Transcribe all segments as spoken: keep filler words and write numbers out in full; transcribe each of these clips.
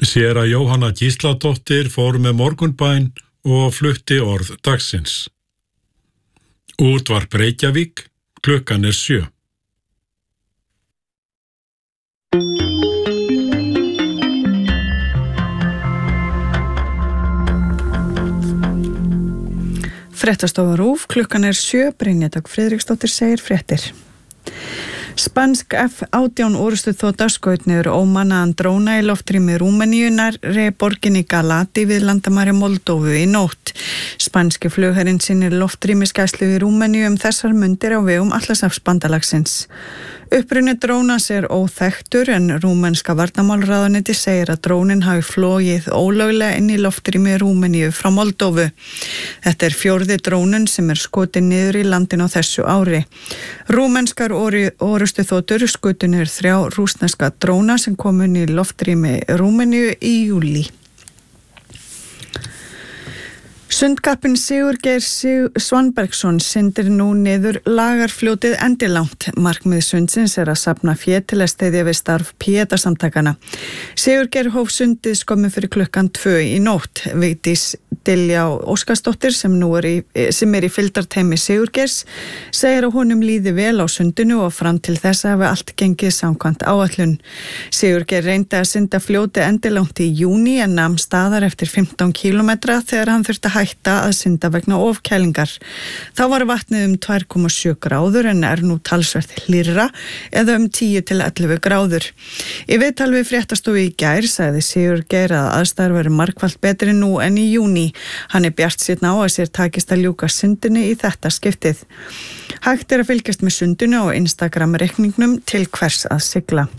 Séra Jóhanna Gísladóttir fór með morgunbæn og flutti orð dagsins. Útvarp Reykjavík, klukkan er sjö. Fréttastofa RÚV, klukkan er sjö, Brynja Dögg Friðriksdóttir segir fréttir. Spansk F átján orrustuþota skaut niður ómannaðan dróna í loftrými Rúmeníu nærri borginni Galati við landamæri Moldóvu í nótt. Spanski flugherinn sinnir loftrýmisgæslu í Rúmeníu um þessar mundir á vegum Atlantshafsbandalagsins. Uppruni drónas er óþekktur en rúmenska varnarmálaráðuneyti segir að drónin hafi flogið ólöglega inn í loftrými Rúmeníu frá Moldóvu. Þetta er fjórði drónun sem er skotin niður í landinu á þessu ári. Rúmenskar orrustuþotur skutu niður þrjá rússneska dróna sem komu inn í loftrými Rúmeníu í júlí. Sundkappinn Sigurgeir Svanbergsson syndir nú niður Lagarfljótið endilangt. Markmið sundsins er að safna fé til að styðja við starf Pieta-samtakana. Sigurgeir hóf sundið skömmu fyrir klukkan tvö í nótt. Vigdís Diljá Óskarsdóttir sem nú er í, sem er í fylgdarteymi Sigurgeirs segir að honum líði vel á sundinu og fram til þess hafi allt gengið samkvæmt áætlun. Sigurgeir reyndi að synda fljótið endilangt í júní en nam staðar eftir fimmtán kílómetra þegar hann þurfti að hætta að synda vegna ofkælingar. Þá var vatnið um tvö komma sjö gráður en er nú talsvert hlýrra eða um tíu til ellefu gráður. Í viðtal við fréttastofu í gær sagði Sigurgeir að aðstæður verið margfalt betri nú en í júní. Hann er bjartsýnn á að sér takist að ljúka sundinu í þetta skiptið. Hægt er að fylgjast með sundinu á Instagram-reikningnum til hvers að sigla.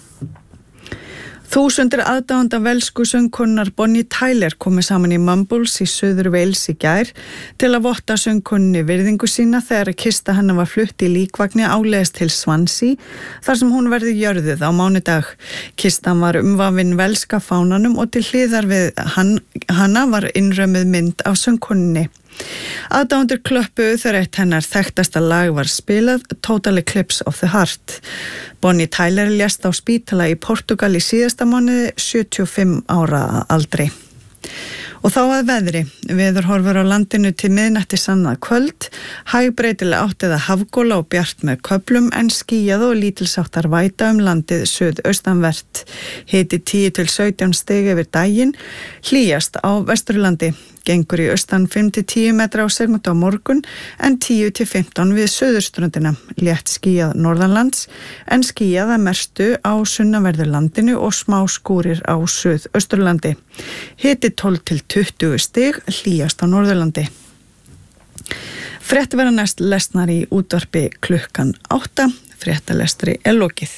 Þúsundir aðdáenda velsku söngkonunnar Bonnie Tyler komu saman í Mumbles í Suður Wales í gær til að votta söngkonunni virðingu sína þegar kista hennar var flutt í líkvagni áleiðis til Swansea þar sem hún verði jörðuð á mánudag. Kistan var umvafin velska fánanum og til hliðar við hann, hana var innrömmuð mynd af söngkonunni. Aðdáendur klöppuðu þegar eitt hennar þekktasta lag var spilað, Total Eclipse of the Heart. Bonnie Tyler lést á spítala í Portugal í síðasta mánuði, sjötíu og fimm ára aldri. Og þá að veðri. Veðurhorfur á landinu til miðnætti annað kvöld, hægbreytileg átt eða hafgola og bjart með köflum en skýjað og lítilsháttar væta um landið suðaustanvert. Hiti tíu til sautján stig yfir daginn, hlýjast á Vesturlandi. Gengur í austan fimm til tíu metra á sekúndu á morgun en tíu til fimmtán við suðurströndina. Létt skýjað norðanlands en skýjað að mestu á sunnanverðu landinu og smá skúrir á suðausturlandi. Hiti tólf til tuttugu stig, hlýjast á Norðurlandi. Frétt verða næst lesnar í útvarpi klukkan átta. Fréttalestri er lokið.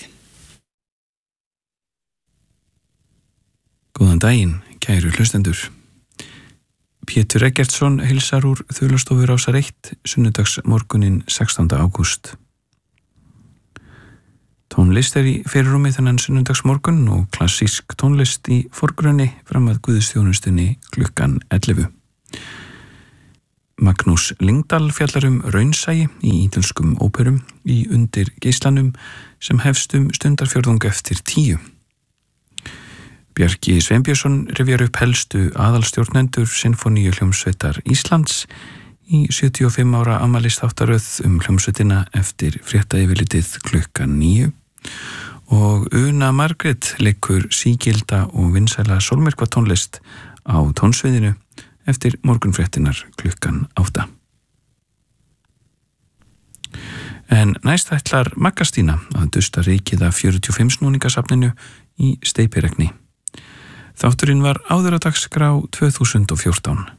Góðan daginn, kæru hlustendur. Pétur Eggertsson hilsar úr Þjóðlastofu Rásar eitt, sunnudags morgunin sextánda ágúst. Tónlist er í fyrirrúmi þennan sunnudags morgun og klassísk tónlist í forgrunni fram að guðsþjónustunni klukkan ellefu. Magnús Lyngdal fjallar um raunsæi í ítölskum óperum í Undir geislanum sem hefst um stundarfjórðung eftir tíu. Bjarki Sveinbjörnsson rifjar upp helstu aðalstjórnendur Sinfoníu hljómsveitar Íslands í sjötíu og fimm ára afmælisþáttaröð um hljómsveitina eftir fréttayfirlitið klukkan níu og Una Margrét leikur sígilda og vinsæla sólmyrkva tónlist á tónsviðinu eftir morgunfréttinar klukkan átta. En næst ætlar Magga Stína að dusta rykið af fjörutíu og fimm snúningasafninu í Steypiregni. Þátturinn var áður á dagskrá tvö þúsund og fjórtán.